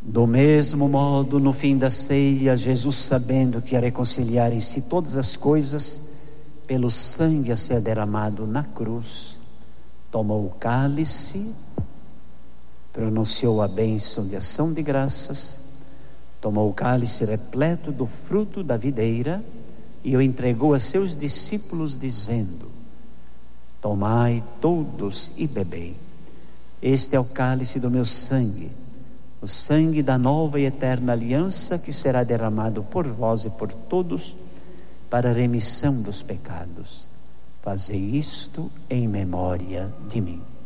Do mesmo modo, no fim da ceia, Jesus, sabendo que ia reconciliar em si todas as coisas pelo sangue a ser derramado na cruz, tomou o cálice, pronunciou a bênção de ação de graças, tomou o cálice repleto do fruto da videira e o entregou a seus discípulos, dizendo: tomai todos e bebei. Este é o cálice do meu sangue, o sangue da nova e eterna aliança, que será derramado por vós e por todos para a remissão dos pecados. Fazei isto em memória de mim.